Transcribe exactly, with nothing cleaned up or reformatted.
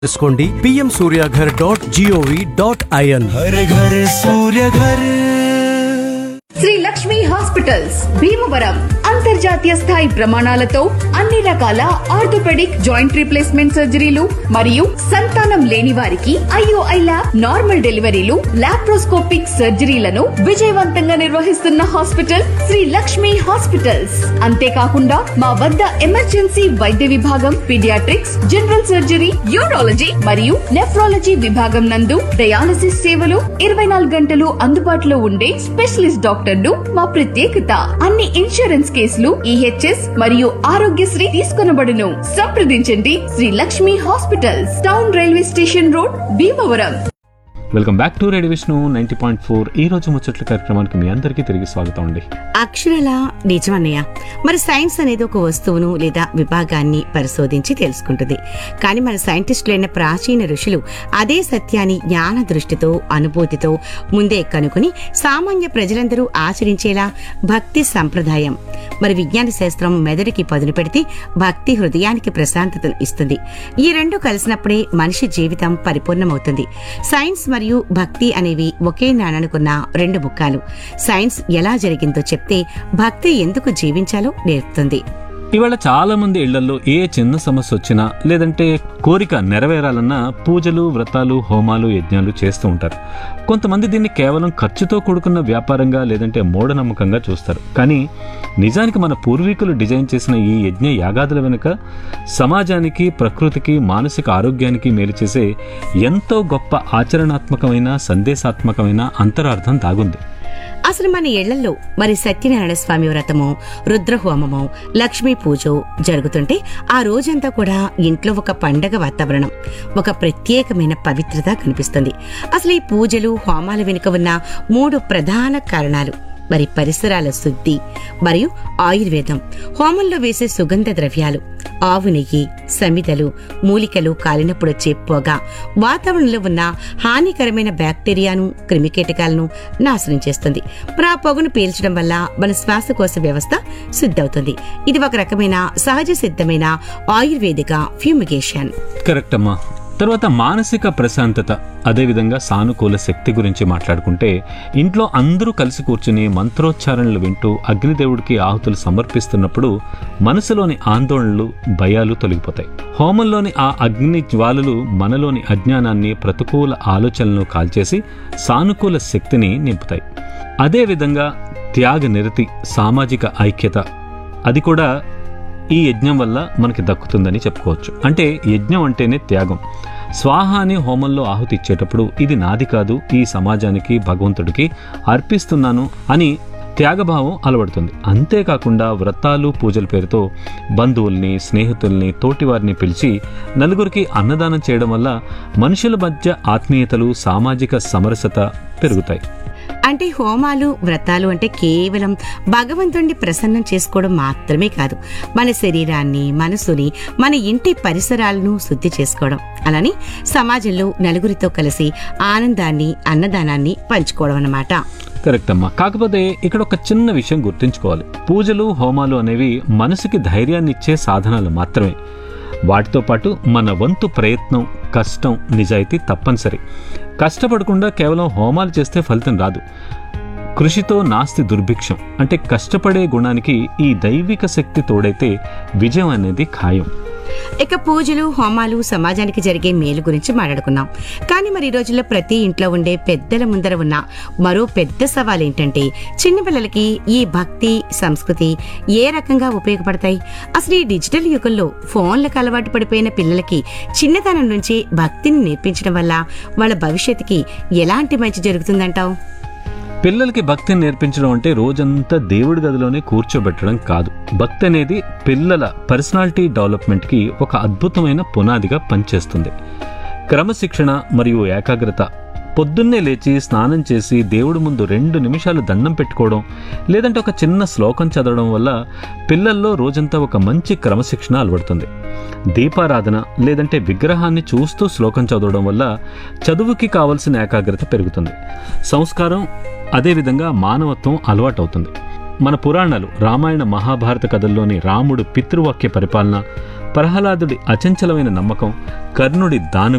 తెలుసుకోండి PM Surya Ghar dot GOV dot IN. हर घर सूर्य घर. శ్రీ లక్ష్మి హాస్పిటల్స్ భీమవరం అంతర్జాతీయ స్థాయి ప్రమాణాలతో అన్ని రకాల ఆర్థోపెడిక్ జాయింట్ రీప్లేస్మెంట్ సర్జరీలు మరియు సంతానం లేని వారికి ఐఓఐ ల్యాబ్ నార్మల్ డెలివరీలు లాప్రోస్కోపిక్ సర్జరీలను విజయవంతంగా నిర్వహిస్తున్న హాస్పిటల్ శ్రీ లక్ష్మి హాస్పిటల్స్. అంతేకాకుండా మా వద్ద ఎమర్జెన్సీ వైద్య విభాగం, పీడియాట్రిక్స్, జనరల్ సర్జరీ, యూరాలజీ మరియు నెఫ్రాలజీ విభాగం నందు డయాలసిస్ సేవలు ఇరవై నాలుగు గంటలు అందుబాటులో ఉండే స్పెషలిస్ట్ డాక్టర్లు మా ప్రత్యేకత. అన్ని ఇన్సూరెన్స్ కేసులు ఈహెచ్ఎస్ మరియు ఆరోగ్యశ్రీ తీసుకొనబడును. సంప్రదించండి Shri Lakshmi hospitals, town railway station road, Bhimavaram. Welcome back to radio Vishnu ninety point four. ఈ రోజు ముచ్చట్ల కార్యక్రమానికి మీ అందరికీ తిరిగి స్వాగతం అండి. అక్షరాల నిజమన్నయ్య. మరి సైన్స్ అనేది ఒక వస్తువును లేదా విభాగాన్ని పరిశోధించి తెలుసుకుంటుంది. కానీ మన సైంటిస్టులైన ప్రాచీన ఋషులు అదే సత్యాన్ని జ్ఞాన దృష్టితో, అనుభూతితో ముందే కనుగొని సామాన్య ప్రజలందరూ ఆచరించేలా భక్తి సంప్రదాయం, మరి విజ్ఞాన శాస్త్రం మెదడుకి పదును పెడితే భక్తి హృదయానికి ప్రశాంతతను ఇస్తుంది. ఈ రెండు కలిసినప్పుడే మనిషి జీవితం పరిపూర్ణమవుతుంది. సైన్స్ మరియు భక్తి అనేవి ఒకే నాణానుకున్న రెండు ముఖాలు. సైన్స్ ఎలా జరిగిందో చెప్తే భక్తి ఎందుకు జీవించాలో నేర్పుతుంది. ఇవాళ చాలా మంది ఇళ్లలో ఏ చిన్న సమస్య వచ్చినా లేదంటే కోరిక నెరవేరాలన్నా పూజలు, వ్రతాలు, హోమాలు, యజ్ఞాలు చేస్తూ ఉంటారు. కొంతమంది దీన్ని కేవలం ఖర్చుతో కూడుకున్న వ్యాపారంగా లేదంటే మూఢనమ్మకంగా చూస్తారు. కానీ నిజానికి మన పూర్వీకులు డిజైన్ చేసిన ఈ యజ్ఞ యాగాదుల వెనుక సమాజానికి, ప్రకృతికి, మానసిక ఆరోగ్యానికి మేలు చేసే ఎంతో గొప్ప ఆచరణాత్మకమైన, సందేశాత్మకమైన అంతరార్థం దాగుంది. అసలు మన ఇళ్లలో మరి సత్యనారాయణ స్వామి వ్రతము, రుద్రహోమము, లక్ష్మీ పూజ జరుగుతుంటే ఆ రోజంతా కూడా ఇంట్లో ఒక పండగ వాతావరణం, ఒక ప్రత్యేకమైన పవిత్రత కనిపిస్తుంది. అసలు ఈ పూజలు, హోమాల వెనుక ఉన్న మూడు ప్రధాన కారణాలు మరి పరిసరాల శుద్ధి మరియు ఆయుర్వేదం, హోమంలో వేసే సుగంధ ద్రవ్యాలు, ఆవు నెయ్యి, సమిదలు, మూలికలు కాలినప్పుడు వచ్చే పొగ వాతావరణంలో ఉన్న హానికరమైన బ్యాక్టీరియాను, క్రిమికీటకాలను నాశనం చేస్తుంది. మరి ఆ పొగను పీల్చడం వల్ల మన శ్వాసకోశ వ్యవస్థ శుద్ధవుతుంది. ఇది ఒక రకమైన సహజ సిద్ధమైన ఆయుర్వేదిక ఫ్యూమిగేషన్. కరెక్ట్ అమ్మా. తర్వాత మానసిక ప్రశాంతత, అదేవిధంగా సానుకూల శక్తి గురించి మాట్లాడుకుంటే ఇంట్లో అందరూ కలిసి కూర్చుని మంత్రోచ్చారణలు వింటూ అగ్నిదేవుడికి ఆహుతులు సమర్పిస్తున్నప్పుడు మనసులోని ఆందోళనలు, భయాలు తొలగిపోతాయి. హోమంలోని ఆ అగ్ని జ్వాలలు మనలోని అజ్ఞానాన్ని, ప్రతికూల ఆలోచనలను కాల్చేసి సానుకూల శక్తిని నింపుతాయి. అదేవిధంగా త్యాగ నిరతి, సామాజిక ఐక్యత, అది కూడా ఈ యజ్ఞం వల్ల మనకి దక్కుతుందని చెప్పుకోవచ్చు. అంటే యజ్ఞం అంటేనే త్యాగం. స్వాహ అని హోమంలో ఆహుతి ఇచ్చేటప్పుడు ఇది నాది కాదు, ఈ సమాజానికి, భగవంతుడికి అర్పిస్తున్నాను అని త్యాగభావం అలవడుతుంది. అంతేకాకుండా వ్రతాలు, పూజల పేరుతో బంధువుల్ని, స్నేహితుల్ని, తోటివారిని పిలిచి నలుగురికి అన్నదానం చేయడం వల్ల మనుషుల మధ్య ఆత్మీయతలు, సామాజిక సమరసత పెరుగుతాయి. అంటే హోమాలు, వ్రతాలు అంటే కేవలం భగవంతుణ్ణి ప్రసన్నం చేసుకోవడం మాత్రమే కాదు, మన శరీరాన్ని, మనసుని, మన ఇంటి పరిసరాలను శుద్ధి చేసుకోవడం, అలానే సమాజంలో నలుగురితో కలిసి ఆనందాన్ని, అన్నదానాన్ని పంచుకోవడం అన్నమాట. కరెక్ట్ అమ్మా. కాకపోతే ఇక్కడ ఒక చిన్న విషయం గుర్తుంచుకోవాలి. పూజలు, హోమాలు అనేవి మనసుకి ధైర్యాన్ని ఇచ్చే సాధనాలు మాత్రమే. వాటితో పాటు మన వంతు ప్రయత్నం, కష్టం, నిజాయితీ తప్పనిసరి. కష్టపడకుండా కేవలం హోమాలు చేస్తే ఫలితం రాదు. కృషితో నాస్తి దుర్భిక్షం. అంటే కష్టపడే గుణానికి ఈ దైవిక శక్తి తోడైతే విజయం అనేది ఖాయం. ఇక పూజలు, హోమాలు సమాజానికి జరిగే మేలు గురించి మాట్లాడుకున్నాం. కానీ మరి ఈ రోజుల్లో ప్రతి ఇంట్లో ఉండే పెద్దల ముందర ఉన్న మరో పెద్ద సవాల్ ఏంటంటే చిన్నపిల్లలకి ఈ భక్తి, సంస్కృతి ఏ రకంగా ఉపయోగపడతాయి? అసలు ఈ డిజిటల్ యుగంలో ఫోన్లకు అలవాటు పడిపోయిన పిల్లలకి చిన్నతనం నుంచి భక్తిని నేర్పించడం వల్ల వాళ్ళ భవిష్యత్తుకి ఎలాంటి మంచి జరుగుతుందంటావు? పిల్లలకి భక్తిని నేర్పించడం అంటే రోజంతా దేవుడి గదిలోనే కూర్చోబెట్టడం కాదు. భక్తి అనేది పిల్లల పర్సనాలిటీ డెవలప్మెంట్కి ఒక అద్భుతమైన పునాదిగా పనిచేస్తుంది. క్రమశిక్షణ మరియు ఏకాగ్రత, పొద్దున్నే లేచి స్నానం చేసి దేవుడి ముందు రెండు నిమిషాలు దండం పెట్టుకోవడం, లేదంటే ఒక చిన్న శ్లోకం చదవడం వల్ల పిల్లల్లో రోజంతా ఒక మంచి క్రమశిక్షణ అలవడుతుంది. దీపారాధన లేదంటే విగ్రహాన్ని చూస్తూ శ్లోకం చదవడం వల్ల చదువుకి కావలసిన ఏకాగ్రత పెరుగుతుంది. సంస్కారం, అదేవిధంగా మానవత్వం అలవాటవుతుంది. మన పురాణాలు, రామాయణ, మహాభారత కథల్లోని రాముడు పితృవాక్య పరిపాలన, ప్రహ్లాదుడి అచంచలమైన నమ్మకం, కర్ణుడి దాన